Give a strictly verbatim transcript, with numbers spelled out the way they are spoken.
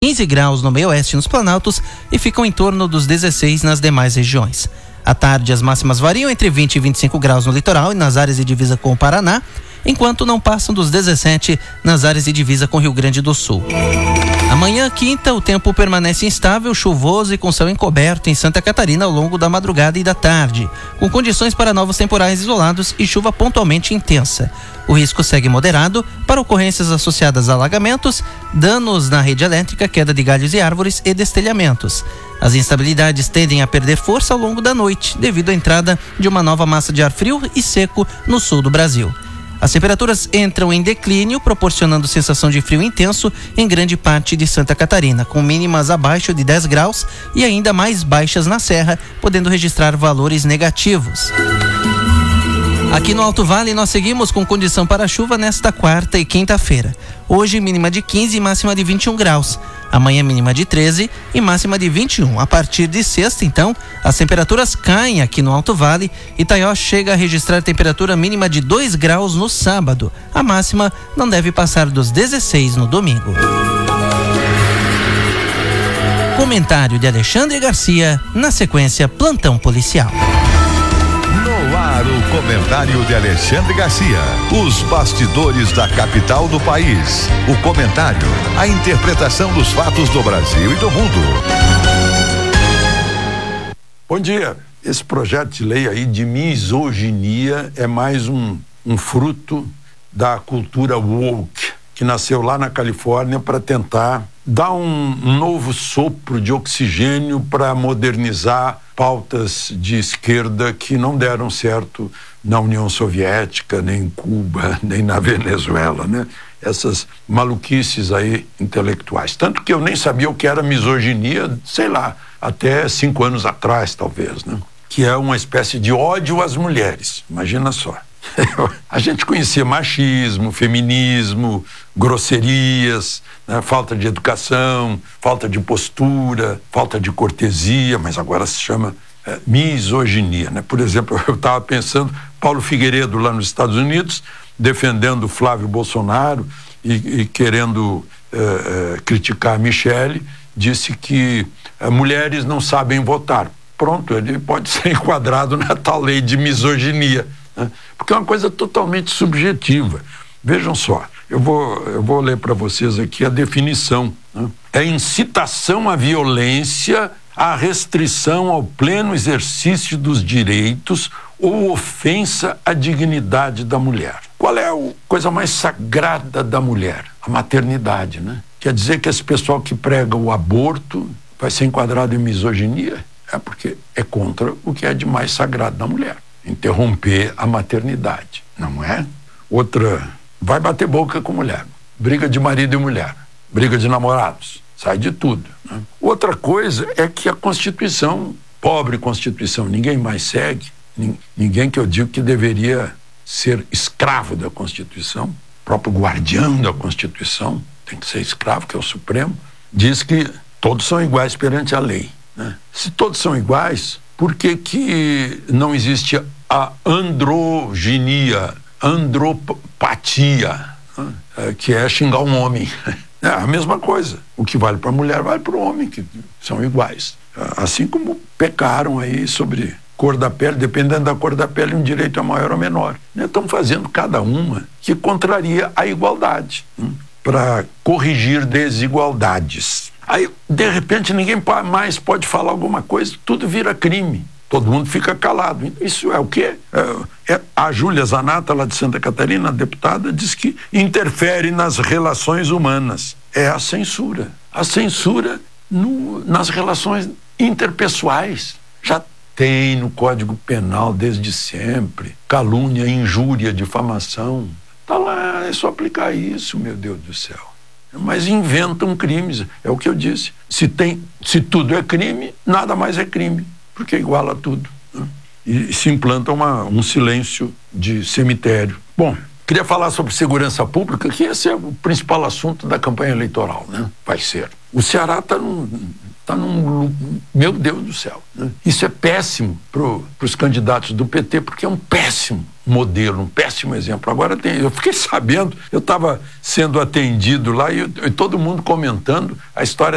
quinze graus no meio-oeste e nos Planaltos e ficam em torno dos dezesseis nas demais regiões. À tarde, as máximas variam entre vinte e vinte e cinco graus no litoral e nas áreas de divisa com o Paraná, enquanto não passam dos dezessete nas áreas de divisa com o Rio Grande do Sul. Amanhã, quinta, o tempo permanece instável, chuvoso e com céu encoberto em Santa Catarina ao longo da madrugada e da tarde, com condições para novos temporais isolados e chuva pontualmente intensa. O risco segue moderado para ocorrências associadas a alagamentos, danos na rede elétrica, queda de galhos e árvores e destelhamentos. As instabilidades tendem a perder força ao longo da noite, devido à entrada de uma nova massa de ar frio e seco no sul do Brasil. As temperaturas entram em declínio, proporcionando sensação de frio intenso em grande parte de Santa Catarina, com mínimas abaixo de dez graus e ainda mais baixas na Serra, podendo registrar valores negativos. Aqui no Alto Vale nós seguimos com condição para chuva nesta quarta e quinta-feira. Hoje mínima de quinze e máxima de vinte e um graus. Amanhã mínima de treze e máxima de vinte e um. A partir de sexta, então, as temperaturas caem aqui no Alto Vale. Itaió chega a registrar temperatura mínima de dois graus no sábado. A máxima não deve passar dos dezesseis no domingo. Comentário de Alexandre Garcia, na sequência Plantão Policial. O comentário de Alexandre Garcia. Os bastidores da capital do país. O comentário, a interpretação dos fatos do Brasil e do mundo. Bom dia. Esse projeto de lei aí de misoginia é mais um, um fruto da cultura woke, que nasceu lá na Califórnia para tentar dar um, um novo sopro de oxigênio para modernizar pautas de esquerda que não deram certo na União Soviética, nem em Cuba, nem na Venezuela, né? Essas maluquices aí intelectuais. Tanto que eu nem sabia o que era misoginia, sei lá, até cinco anos atrás, talvez, né? Que é uma espécie de ódio às mulheres, imagina só. A gente conhecia machismo, feminismo, grosserias, né? Falta de educação, falta de postura, falta de cortesia, mas agora se chama é, misoginia, né? Por exemplo, eu estava pensando, Paulo Figueiredo lá nos Estados Unidos, defendendo Flávio Bolsonaro e, e querendo é, é, criticar a Michele, disse que é, mulheres não sabem votar. Pronto, ele pode ser enquadrado na tal lei de misoginia, né? Porque é uma coisa totalmente subjetiva. Vejam só, eu vou, eu vou ler para vocês aqui a definição, né? É incitação à violência, à restrição ao pleno exercício dos direitos ou ofensa à dignidade da mulher. Qual é a coisa mais sagrada da mulher? A maternidade, né? Quer dizer que esse pessoal que prega o aborto vai ser enquadrado em misoginia? É porque é contra o que é de mais sagrado da mulher. Interromper a maternidade, não é? Outra, vai bater boca com mulher, briga de marido e mulher, briga de namorados, sai de tudo, né? Outra coisa é que a Constituição, pobre Constituição, ninguém mais segue, ninguém que eu digo que deveria ser escravo da Constituição, o próprio guardião da Constituição tem que ser escravo, que é o Supremo, diz que todos são iguais perante a lei, né? Se todos são iguais, por que que não existe a androginia, andropatia, né? É, que é xingar um homem? É a mesma coisa. O que vale para a mulher vale para o homem, que são iguais. Assim como pecaram aí sobre cor da pele, dependendo da cor da pele, um direito é maior ou menor. Estão fazendo cada uma que contraria a igualdade, né? Para corrigir desigualdades. Aí, de repente, ninguém mais pode falar alguma coisa, tudo vira crime. Todo mundo fica calado. Isso é o quê? É, é, a Júlia Zanata, lá de Santa Catarina, a deputada, diz que interfere nas relações humanas. É a censura. A censura no, nas relações interpessoais. Já tem no Código Penal desde sempre. Calúnia, injúria, difamação. Tá lá, é só aplicar isso, meu Deus do céu. Mas inventam crimes, é o que eu disse. Se, tem, se tudo é crime, nada mais é crime, porque iguala tudo, né? E se implanta uma, um silêncio de cemitério. Bom, queria falar sobre segurança pública, que esse é o principal assunto da campanha eleitoral, né? Vai ser. O Ceará está num, tá num... Meu Deus do céu, né? Isso é péssimo para os candidatos do P T, porque é um péssimo modelo, um péssimo exemplo. Agora tem, eu fiquei sabendo, eu estava sendo atendido lá e, eu, e todo mundo comentando a história